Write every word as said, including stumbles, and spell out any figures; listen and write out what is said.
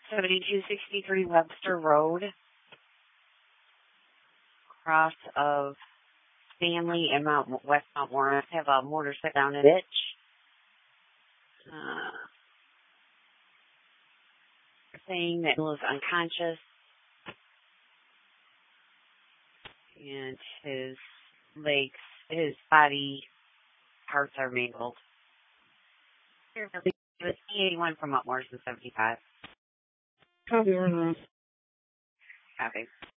seventy-two sixty-three Webster Road, cross of Stanley and Mount West Mount Morris. Have a mortar set down in a ditch. Uh, saying that Bill is unconscious and his legs, his body parts are mangled. It was E eighty-one from Mount Morris and seventy-five. Copy, Ernest. Copy.